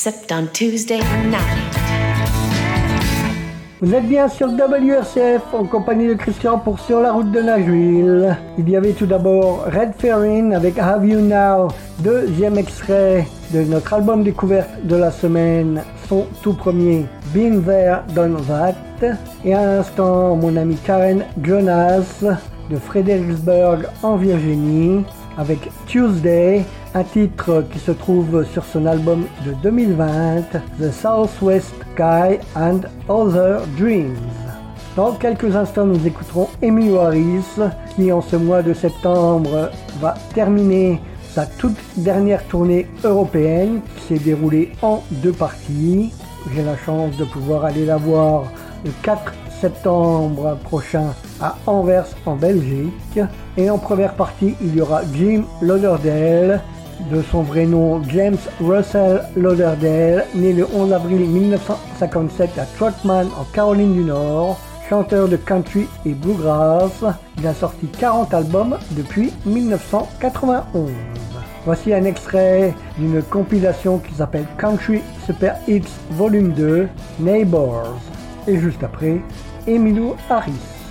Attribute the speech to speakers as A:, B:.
A: except on Tuesday night.
B: Vous êtes bien sur WRCF en compagnie de Christian pour Sur la route de Nashville. Il y avait tout d'abord Red Ferrin avec Have You Now, deuxième extrait de notre album découverte de la semaine, son tout premier Been There, Done That. Et à l'instant, mon ami Karen Jonas de Fredericksburg en Virginie avec Tuesday, un titre qui se trouve sur son album de 2020, The Southwest Sky and Other Dreams. Dans quelques instants, nous écouterons Emmylou Harris, qui en ce mois de septembre va terminer sa toute dernière tournée européenne, qui s'est déroulée en 2 parties. J'ai la chance de pouvoir aller la voir le 4 septembre prochain à Anvers en Belgique. Et en première partie, il y aura Jim Lauderdale, de son vrai nom James Russell Lauderdale, né le 11 avril 1957 à Trotman en Caroline du Nord, chanteur de country et bluegrass. Il a sorti 40 albums depuis 1991. Voici un extrait d'une compilation qui s'appelle Country Super Hits Volume 2, Neighbors. Et juste après, Emmylou Harris.